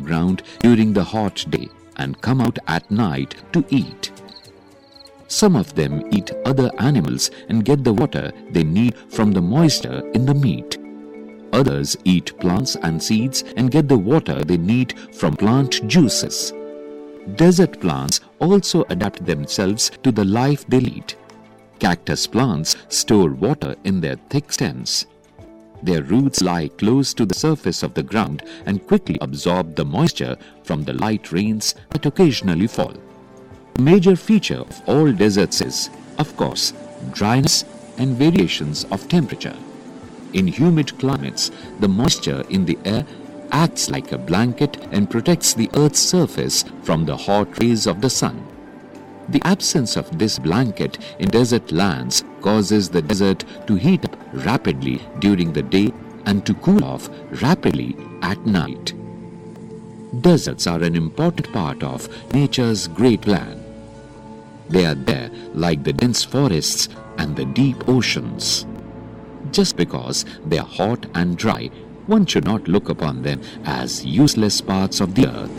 ground during the hot day and come out at night to eat. Some of them eat other animals and get the water they need from the moisture in the meat. Others eat plants and seeds and get the water they need from plant juices. Desert plants also adapt themselves to the life they lead. Cactus plants store water in their thick stems. Their roots lie close to the surface of the ground and quickly absorb the moisture from the light rains that occasionally fall. The major feature of all deserts is, of course, dryness and variations of temperature. In humid climates, the moisture in the air acts like a blanket and protects the Earth's surface from the hot rays of the sun. The absence of this blanket in desert lands causes the desert to heat up rapidly during the day and to cool off rapidly at night. Deserts are an important part of nature's great plan. They are there like the dense forests and the deep oceans. Just because they are hot and dry, one should not look upon them as useless parts of the earth.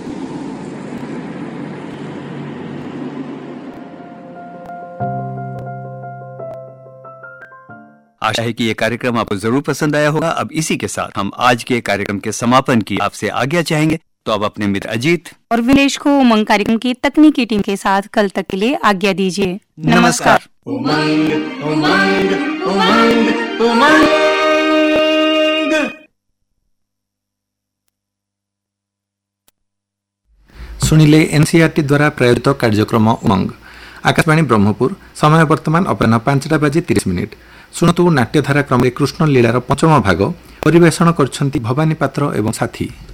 आशा है कि ये कार्यक्रम आपको जरूर पसंद आया होगा। अब इसी के साथ हम आज के कार्यक्रम के समापन की आपसे आज्ञा चाहेंगे। तो अब अपने मित्र अजीत और विनेश को उमंग कार्यक्रम की तकनीकी टीम के साथ कल तक के लिए आज्ञा दीजिए। नमस्कार। उमंग उमंग उमंग उमंग। सुनिले एनसीईआरटी द्वारा प्रायोजित कार्यक्रम उमंग। आकाशवाणी ब्रह्मपुर। समय वर्तमान अपराह्न 5:30 शुणतु नाट्यधारा क्रम कृष्ण लीलार 5म भाग। परिवेषण करछंती भवानी पात्र एवं साथी।